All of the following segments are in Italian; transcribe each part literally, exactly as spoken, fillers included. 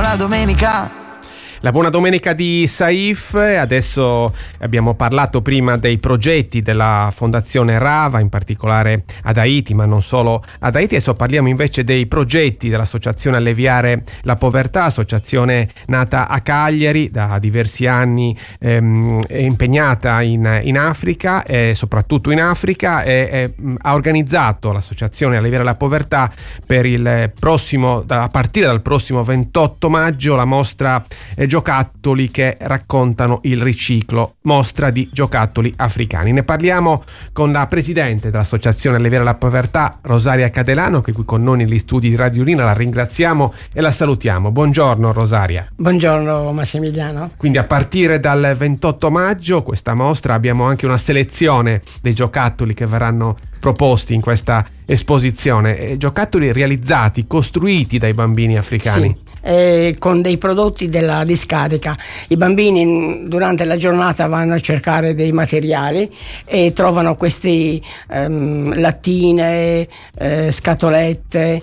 buona domenica. La buona domenica di Saif. Adesso abbiamo parlato prima dei progetti della Fondazione Rava, in particolare ad Haiti, ma non solo ad Haiti. Adesso parliamo invece dei progetti dell'Associazione Alleviare la Povertà, associazione nata a Cagliari, da diversi anni ehm, è impegnata in, in Africa, e soprattutto in Africa, e, e ha organizzato l'Associazione Alleviare la Povertà per il prossimo, a partire dal prossimo ventotto maggio, la mostra eh, giocattoli che raccontano il riciclo, mostra di giocattoli africani. Ne parliamo con la presidente dell'Associazione Alleviare la Povertà, Rosaria Cadelano, che è qui con noi negli studi di Radio Urina. La ringraziamo e la salutiamo. Buongiorno Rosaria. Buongiorno Massimiliano. Quindi a partire dal ventotto maggio questa mostra, abbiamo anche una selezione dei giocattoli che verranno proposti in questa esposizione, e giocattoli realizzati, costruiti dai bambini africani. Sì. Eh, con dei prodotti della discarica. I bambini durante la giornata vanno a cercare dei materiali e trovano questi ehm, lattine, eh, scatolette,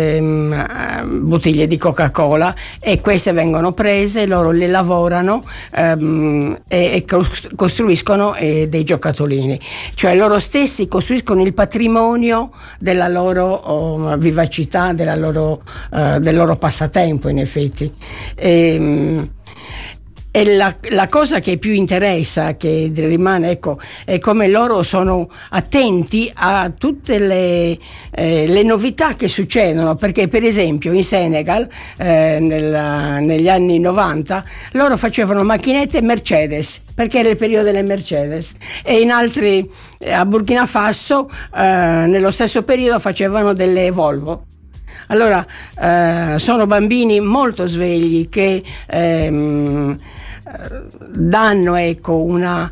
ehm, bottiglie di Coca-Cola, e queste vengono prese, loro le lavorano ehm, e, e costruiscono eh, dei giocattolini, cioè loro stessi costruiscono il patrimonio della loro oh, vivacità, della loro, uh, del loro passatempo in effetti. E, e la, la cosa che più interessa, che rimane, ecco, è come loro sono attenti a tutte le, eh, le novità che succedono, perché per esempio in Senegal eh, nella, negli anni novanta loro facevano macchinette Mercedes, perché era il periodo delle Mercedes, e in altri, a Burkina Faso eh, nello stesso periodo facevano delle Volvo. Allora eh, sono bambini molto svegli che ehm, danno ecco una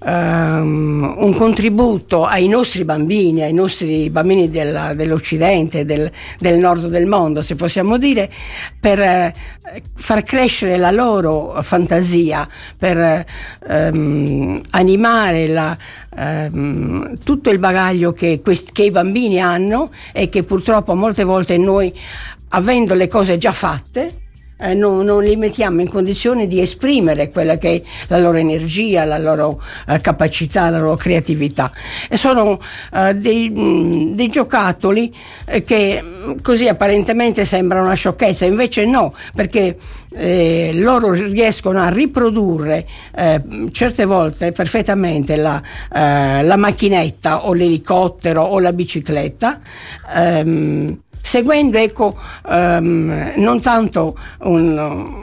um, un contributo ai nostri bambini, ai nostri bambini della, dell'Occidente, del, del nord del mondo, se possiamo dire, per eh, far crescere la loro fantasia, per um, animare la, um, tutto il bagaglio che, quest- che i bambini hanno, e che purtroppo molte volte noi, avendo le cose già fatte, Eh, non, non li mettiamo in condizione di esprimere quella che è la loro energia, la loro eh, capacità, la loro creatività. E sono eh, dei, mh, dei giocattoli eh, che così apparentemente sembra una sciocchezza, invece no, perché eh, loro riescono a riprodurre eh, certe volte perfettamente la, eh, la macchinetta o l'elicottero o la bicicletta, ehm, seguendo ecco um, non tanto un,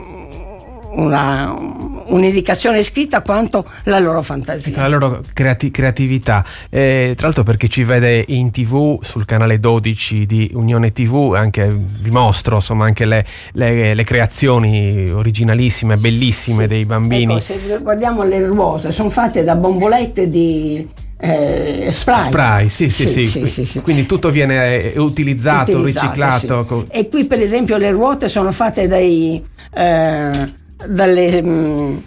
una, un'indicazione scritta quanto la loro fantasia, la loro creati- creatività. Eh, tra l'altro, perché ci vede in tv sul canale dodici di Unione tivù, anche vi mostro insomma anche le, le, le creazioni originalissime, bellissime, sì, dei bambini. Ecco, se guardiamo le ruote, sono fatte da bombolette di Eh, spray, spray sì sì sì, sì, sì, sì. Quindi tutto viene utilizzato, utilizzato riciclato, sì. E qui per esempio le ruote sono fatte dai eh, dalle mh,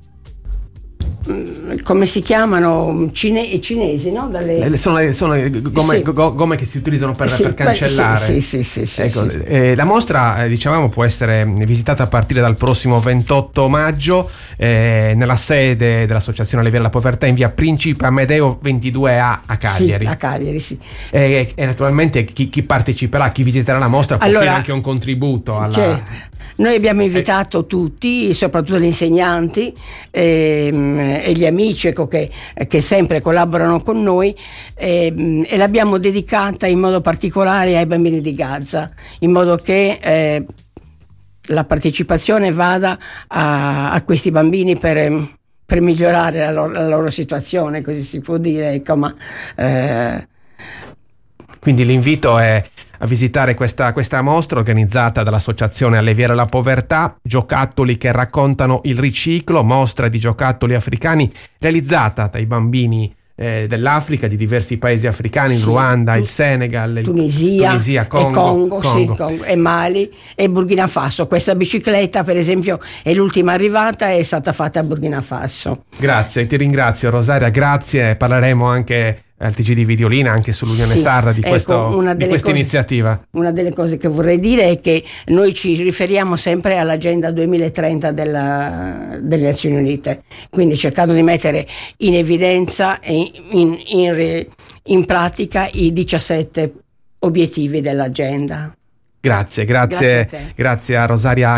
come si chiamano, Cine- cinesi, no? Dalle... sono, sono gomme, sì. gomme che si utilizzano per, sì, per cancellare. Sì, sì, sì, sì, ecco, sì. Eh, la mostra, eh, dicevamo, può essere visitata a partire dal prossimo ventotto maggio eh, nella sede dell'Associazione Alleviare la Povertà in via Principe Amedeo ventidue A a Cagliari. Sì, a Cagliari, sì. E, e naturalmente chi, chi parteciperà, chi visiterà la mostra può allora, offrire anche un contributo alla... Cioè, noi abbiamo invitato tutti, soprattutto gli insegnanti ehm, e gli amici ecco, che, che sempre collaborano con noi, ehm, e l'abbiamo dedicata in modo particolare ai bambini di Gaza, in modo che eh, la partecipazione vada a, a questi bambini per, per migliorare la loro, la loro situazione, così si può dire. Ecco, ma, eh... Quindi l'invito è a visitare questa, questa mostra organizzata dall'Associazione Alleviare la Povertà, giocattoli che raccontano il riciclo, mostra di giocattoli africani realizzata dai bambini eh, dell'Africa, di diversi paesi africani, il sì, Ruanda, il Senegal, Tunisia, Tunisia Congo, e Congo, Congo. Sì, Congo, e Mali e Burkina Faso. Questa bicicletta per esempio è l'ultima arrivata, è stata fatta a Burkina Faso. Grazie, ti ringrazio Rosaria, grazie, parleremo anche al T G di Videolina, anche sull'Unione sì, Sarda di, ecco, questo, di questa cose, iniziativa. Una delle cose che vorrei dire è che noi ci riferiamo sempre all'agenda duemilatrenta della, delle Nazioni Unite, quindi cercando di mettere in evidenza e in, in, in pratica i diciassette obiettivi dell'agenda. Grazie, grazie, grazie a, grazie a Rosaria